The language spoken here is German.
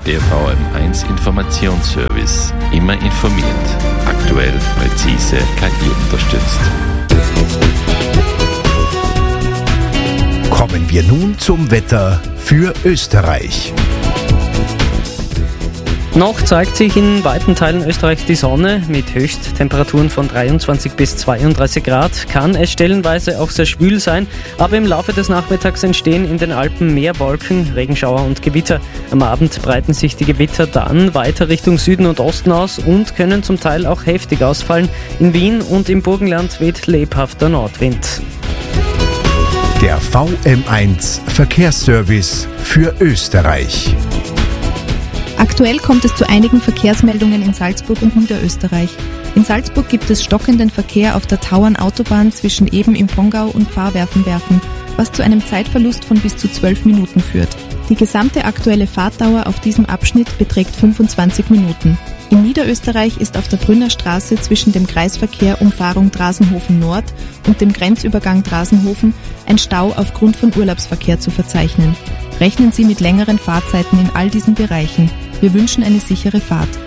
Der VM1 Informationsservice. Immer informiert. Aktuell, präzise, KI-unterstützt. Kommen wir nun zum Wetter für Österreich. Noch zeigt sich in weiten Teilen Österreichs die Sonne. Mit Höchsttemperaturen von 23 bis 32 Grad kann es stellenweise auch sehr schwül sein, aber im Laufe des Nachmittags entstehen in den Alpen mehr Wolken, Regenschauer und Gewitter. Am Abend breiten sich die Gewitter dann weiter Richtung Süden und Osten aus und können zum Teil auch heftig ausfallen. In Wien und im Burgenland weht lebhafter Nordwind. Der VM1 Verkehrsservice für Österreich. Aktuell kommt es zu einigen Verkehrsmeldungen in Salzburg und Niederösterreich. In Salzburg gibt es stockenden Verkehr auf der Tauernautobahn zwischen Eben im Pongau und Pfarrwerfenwerfen, was zu einem Zeitverlust von bis zu 12 Minuten führt. Die gesamte aktuelle Fahrtdauer auf diesem Abschnitt beträgt 25 Minuten. In Niederösterreich ist auf der Brünner Straße zwischen dem Kreisverkehr Umfahrung Drasenhofen Nord und dem Grenzübergang Drasenhofen ein Stau aufgrund von Urlaubsverkehr zu verzeichnen. Rechnen Sie mit längeren Fahrzeiten in all diesen Bereichen. Wir wünschen eine sichere Fahrt.